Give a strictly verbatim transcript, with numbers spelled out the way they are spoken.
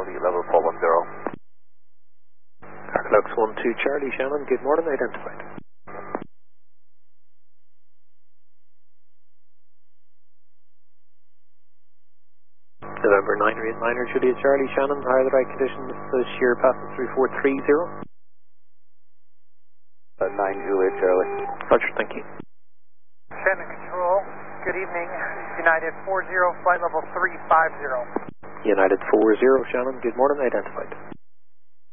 Charlie, level four one zero. Lux one two Charlie, Shannon, good morning, identified. November nine eight niner, Juliet Charlie, Shannon, how are the right conditions? Uh, shear passing three four three zero. Uh, nine Juliet Charlie. Roger, thank you. Shannon Control, good evening. United four zero, flight level three five zero. United four zero, Shannon, good morning, identified.